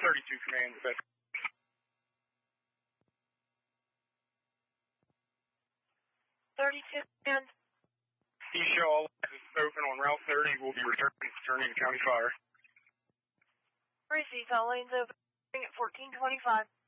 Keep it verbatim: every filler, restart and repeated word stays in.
thirty-two command. But thirty-two command. You show all is open on Route thirty. We'll be returning, returning to County Fire. Received. All lanes open at fourteen twenty-five.